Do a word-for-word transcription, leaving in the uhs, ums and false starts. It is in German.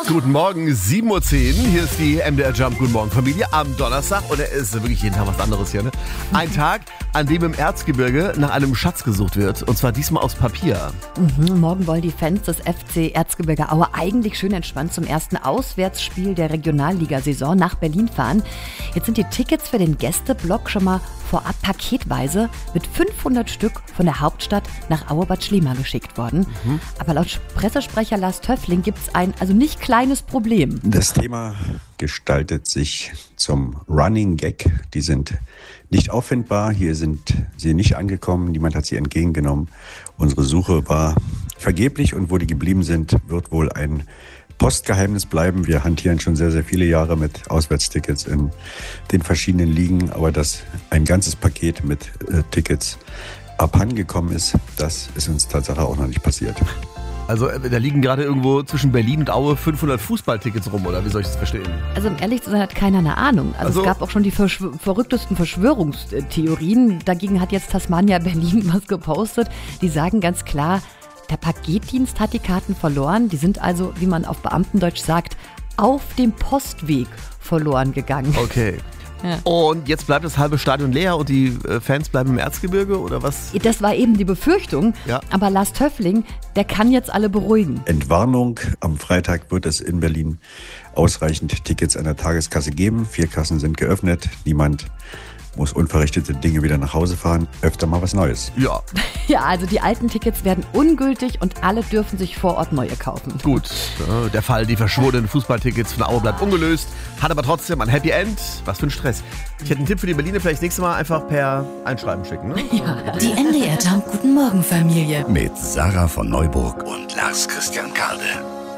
Guten Morgen, sieben Uhr zehn. Hier ist die M D R Jump. Guten Morgen, Familie. Am Donnerstag. Und er ist wirklich jeden Tag was anderes hier. Ne? Ein Tag, an dem im Erzgebirge nach einem Schatz gesucht wird. Und zwar diesmal aus Papier. Mhm, morgen wollen die Fans des F C Erzgebirge Aue eigentlich schön entspannt zum ersten Auswärtsspiel der Regionalligasaison nach Berlin fahren. Jetzt sind die Tickets für den Gästeblock schon mal vorab paketweise mit fünfhundert Stück von der Hauptstadt nach Aue-Bad Schliemann geschickt worden. Mhm. Aber laut Pressesprecher Lars Töffling gibt es ein also nicht kleines Problem. Das Thema gestaltet sich zum Running Gag. Die sind nicht auffindbar. Hier sind sie nicht angekommen. Niemand hat sie entgegengenommen. Unsere Suche war vergeblich und wo die geblieben sind, wird wohl ein Postgeheimnis bleiben. Wir hantieren schon sehr, sehr viele Jahre mit Auswärtstickets in den verschiedenen Ligen. Aber dass ein ganzes Paket mit äh, Tickets abhandengekommen ist, das ist uns Tatsache auch noch nicht passiert. Also da liegen gerade irgendwo zwischen Berlin und Aue fünfhundert Fußballtickets rum, oder wie soll ich das verstehen? Also um ehrlich zu sein, hat keiner eine Ahnung. Also, also es gab auch schon die verschw- verrücktesten Verschwörungstheorien. Dagegen hat jetzt Tasmania Berlin was gepostet. Die sagen ganz klar, der Paketdienst hat die Karten verloren. Die sind also, wie man auf Beamtendeutsch sagt, auf dem Postweg verloren gegangen. Okay. Ja. Und jetzt bleibt das halbe Stadion leer und die Fans bleiben im Erzgebirge, oder was? Das war eben die Befürchtung. Ja. Aber Lars Töffling, der kann jetzt alle beruhigen. Entwarnung. Am Freitag wird es in Berlin ausreichend Tickets an der Tageskasse geben. Vier Kassen sind geöffnet. Niemand muss unverrichtete Dinge wieder nach Hause fahren. Öfter mal was Neues. Ja. Ja, also die alten Tickets werden ungültig und alle dürfen sich vor Ort neue kaufen. Gut, der Fall, die verschwundenen Fußballtickets von Aue bleibt ungelöst, hat aber trotzdem ein Happy End. Was für ein Stress. Ich hätte einen Tipp für die Berliner, vielleicht das nächste Mal einfach per Einschreiben schicken. Ne? Ja. Die M D R Jump Guten Morgen Familie. Mit Sarah von Neuburg und Lars Christian Karde.